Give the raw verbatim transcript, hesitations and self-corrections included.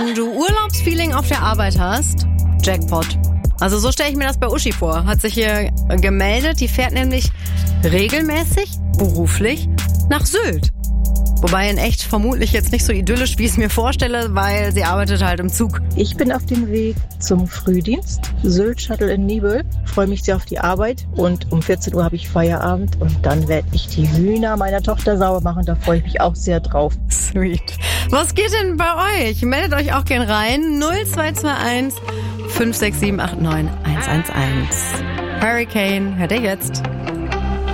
Wenn du Urlaubsfeeling auf der Arbeit hast, Jackpot. Also so stelle ich mir das bei Uschi vor. Hat sich hier gemeldet. Die fährt nämlich regelmäßig, beruflich, nach Sylt. Wobei in echt vermutlich jetzt nicht so idyllisch, wie ich es mir vorstelle, weil sie arbeitet halt im Zug. Ich bin auf dem Weg zum Frühdienst, Sylt-Shuttle in Nibel. Freue mich sehr auf die Arbeit und um vierzehn Uhr habe ich Feierabend und dann werde ich die Hühner meiner Tochter sauber machen. Da freue ich mich auch sehr drauf. Sweet. Was geht denn bei euch? Meldet euch auch gern rein. null zwei zwei eins fünf sechs sieben acht neun eins eins eins. Hurricane, hört ihr jetzt?